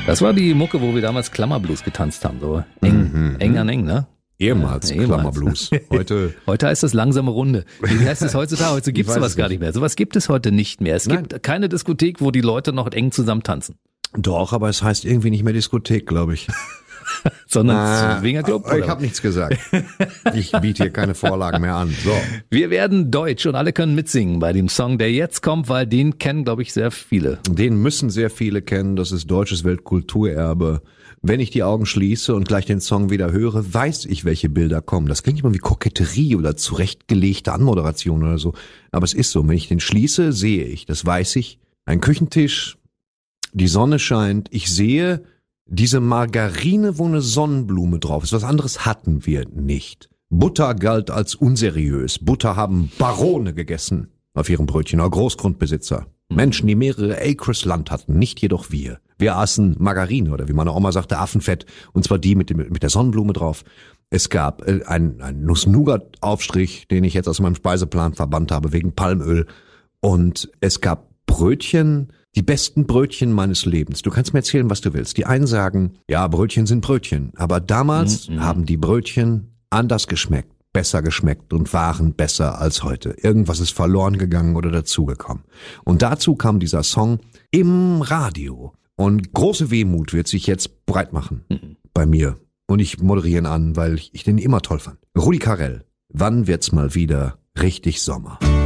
Das war die Mucke, wo wir damals Klammerblues getanzt haben. So eng an eng, ne? Ehemals Klammerblues. Heute heißt das langsame Runde. Wie heißt es heutzutage? Heute gibt es sowas gar nicht mehr. Sowas gibt es heute nicht mehr. Es gibt keine Diskothek, wo die Leute noch eng zusammen tanzen. Doch, aber es heißt irgendwie nicht mehr Diskothek, glaube ich. Sondern Swingerclub. Ich habe nichts gesagt. Ich biete hier keine Vorlagen mehr an. So. Wir werden deutsch und alle können mitsingen bei dem Song, der jetzt kommt, weil den kennen, glaube ich, sehr viele. Den müssen sehr viele kennen. Das ist deutsches Weltkulturerbe. Wenn ich die Augen schließe und gleich den Song wieder höre, weiß ich, welche Bilder kommen. Das klingt immer wie Koketterie oder zurechtgelegte Anmoderation oder so. Aber es ist so, wenn ich den schließe, sehe ich, das weiß ich. Ein Küchentisch, die Sonne scheint, ich sehe diese Margarine, wo eine Sonnenblume drauf ist. Was anderes hatten wir nicht. Butter galt als unseriös. Butter haben Barone gegessen auf ihrem Brötchen, auch Großgrundbesitzer. Menschen, die mehrere Acres Land hatten, nicht jedoch wir. Wir aßen Margarine oder wie meine Oma sagte, Affenfett, und zwar die mit der Sonnenblume drauf. Es gab einen Nuss-Nougat-Aufstrich, den ich jetzt aus meinem Speiseplan verbannt habe wegen Palmöl. Und es gab Brötchen, die besten Brötchen meines Lebens. Du kannst mir erzählen, was du willst. Die einen sagen, ja, Brötchen sind Brötchen. Aber damals haben die Brötchen anders geschmeckt, besser geschmeckt und waren besser als heute. Irgendwas ist verloren gegangen oder dazugekommen. Und dazu kam dieser Song im Radio. Und große Wehmut wird sich jetzt breit machen bei mir. Und ich moderiere ihn an, weil ich den immer toll fand. Rudi Carrell, wann wird's mal wieder richtig Sommer?